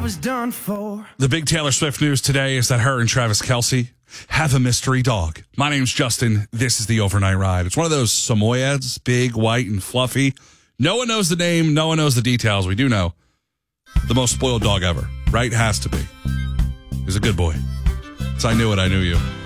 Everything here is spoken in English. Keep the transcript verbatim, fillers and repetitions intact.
was done for. The big Taylor Swift news today is that her and Travis Kelce have a mystery dog. My name's Justin. This is the Overnight Ride. It's one of those Samoyeds, big, white, and fluffy. No one knows the name. No one knows the details. We do know the most spoiled dog ever, right? Has to be. He's a good boy. So I knew it. I knew you.